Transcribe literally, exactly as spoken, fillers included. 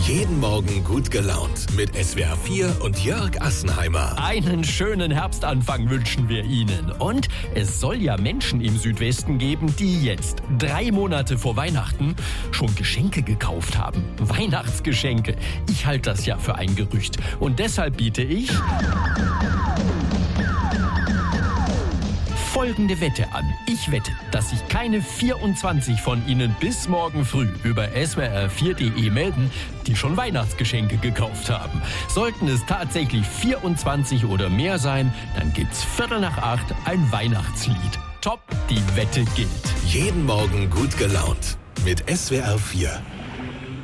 Jeden Morgen gut gelaunt mit S W R vier und Jörg Assenheimer. Einen schönen Herbstanfang wünschen wir Ihnen. Und es soll ja Menschen im Südwesten geben, die jetzt, drei Monate vor Weihnachten, schon Geschenke gekauft haben. Weihnachtsgeschenke. Ich halte das ja für ein Gerücht. Und deshalb biete ich folgende Wette an. Ich wette, dass sich keine vierundzwanzig von Ihnen bis morgen früh über S W R vier punkt de melden, die schon Weihnachtsgeschenke gekauft haben. Sollten es tatsächlich vierundzwanzig oder mehr sein, dann gibt's Viertel nach acht ein Weihnachtslied. Top, die Wette gilt. Jeden Morgen gut gelaunt mit S W R vier.